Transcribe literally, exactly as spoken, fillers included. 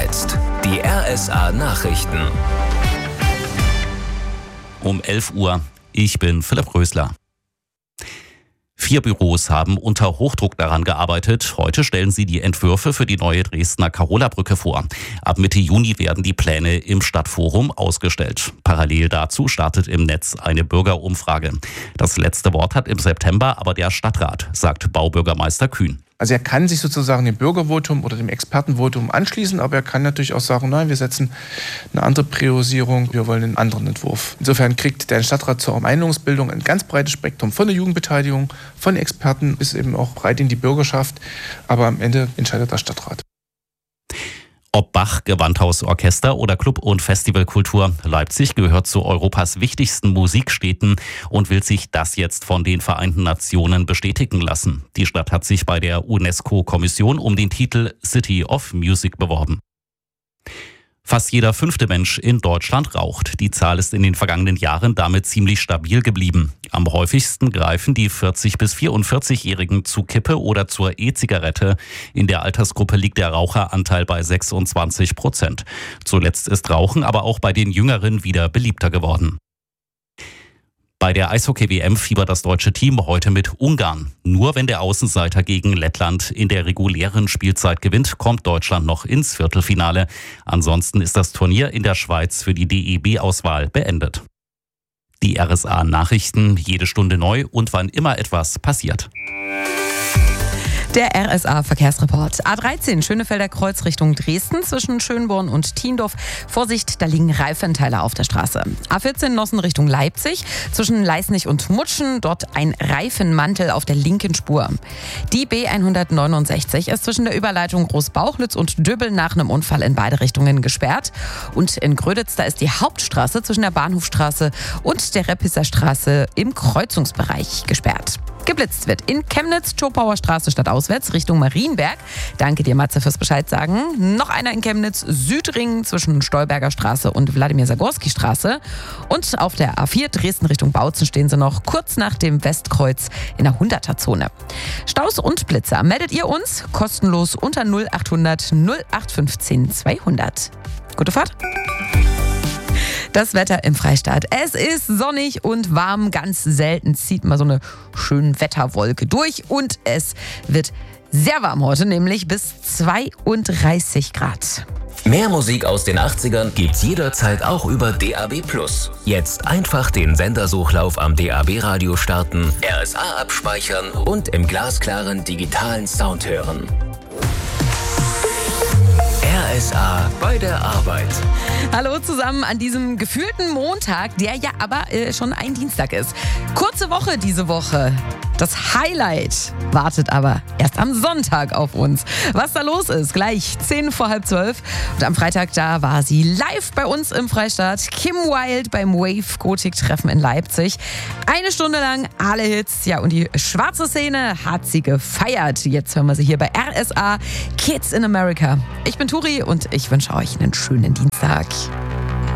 jetzt die R S A-Nachrichten. Um elf Uhr. Ich bin Philipp Rösler. Vier Büros haben unter Hochdruck daran gearbeitet. Heute stellen sie die Entwürfe für die neue Dresdner Karola-Brücke vor. Ab Mitte Juni werden die Pläne im Stadtforum ausgestellt. Parallel dazu startet im Netz eine Bürgerumfrage. Das letzte Wort hat im September aber der Stadtrat, sagt Baubürgermeister Kühn. Also er kann sich sozusagen dem Bürgervotum oder dem Expertenvotum anschließen, aber er kann natürlich auch sagen, nein, wir setzen eine andere Priorisierung, wir wollen einen anderen Entwurf. Insofern kriegt der Stadtrat zur Meinungsbildung ein ganz breites Spektrum von der Jugendbeteiligung, von Experten bis eben auch breit in die Bürgerschaft, aber am Ende entscheidet der Stadtrat. Ob Bach, Gewandhaus, Orchester oder Club- und Festivalkultur, Leipzig gehört zu Europas wichtigsten Musikstädten und will sich das jetzt von den Vereinten Nationen bestätigen lassen. Die Stadt hat sich bei der UNESCO-Kommission um den Titel City of Music beworben. Fast jeder fünfte Mensch in Deutschland raucht. Die Zahl ist in den vergangenen Jahren damit ziemlich stabil geblieben. Am häufigsten greifen die vierzig- bis vierundvierzig-Jährigen zu Kippe oder zur E-Zigarette. In der Altersgruppe liegt der Raucheranteil bei sechsundzwanzig Prozent. Zuletzt ist Rauchen aber auch bei den Jüngeren wieder beliebter geworden. Bei der Eishockey-W M fiebert das deutsche Team heute mit Ungarn. Nur wenn der Außenseiter gegen Lettland in der regulären Spielzeit gewinnt, kommt Deutschland noch ins Viertelfinale. Ansonsten ist das Turnier in der Schweiz für die D E B-Auswahl beendet. Die R S A-Nachrichten, jede Stunde neu und wann immer etwas passiert. Der R S A-Verkehrsreport. A dreizehn, Schönefelder Kreuz Richtung Dresden zwischen Schönborn und Thiendorf. Vorsicht, da liegen Reifenteile auf der Straße. A vierzehn, Nossen Richtung Leipzig zwischen Leisnig und Mutschen. Dort ein Reifenmantel auf der linken Spur. Die B hundertneunundsechzig ist zwischen der Überleitung Großbauchlitz und Döbel nach einem Unfall in beide Richtungen gesperrt. Und in Gröditz, da ist die Hauptstraße zwischen der Bahnhofstraße und der Reppisser Straße im Kreuzungsbereich gesperrt. Geblitzt wird in Chemnitz, Schopauer Straße stadtauswärts Richtung Marienberg. Danke dir, Matze, fürs Bescheid sagen. Noch einer in Chemnitz, Südring zwischen Stolberger Straße und Wladimir-Sagorski Straße. Und auf der A vier Dresden Richtung Bautzen stehen sie noch kurz nach dem Westkreuz in der hunderter-Zone. Staus und Blitzer meldet ihr uns kostenlos unter null achthundert null acht fünfzehn zweihundert. Gute Fahrt! Das Wetter im Freistaat. Es ist sonnig und warm. Ganz selten zieht mal so eine schöne Wetterwolke durch. Und es wird sehr warm heute, nämlich bis zweiunddreißig Grad. Mehr Musik aus den achtzigern gibt's jederzeit auch über D A B plus. Jetzt einfach den Sendersuchlauf am D A B-Radio starten, R S A abspeichern und im glasklaren digitalen Sound hören. R S A bei der Arbeit. Hallo zusammen an diesem gefühlten Montag, der ja aber äh, schon ein Dienstag ist. Kurze Woche diese Woche. Das Highlight wartet aber erst am Sonntag auf uns. Was da los ist, gleich zehn vor halb zwölf. Und am Freitag, da war sie live bei uns im Freistaat. Kim Wilde beim Wave Gothic Treffen in Leipzig. Eine Stunde lang alle Hits. Ja, und die schwarze Szene hat sie gefeiert. Jetzt hören wir sie hier bei R S A Kids in America. Ich bin Turi und ich wünsche euch einen schönen Dienstag.